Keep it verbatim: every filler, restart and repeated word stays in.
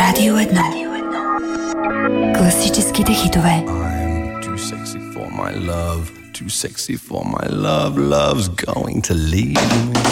Radio Edno. Klasiическите хитове. I'm too sexy for my love, too sexy for my love, love's going to leave me.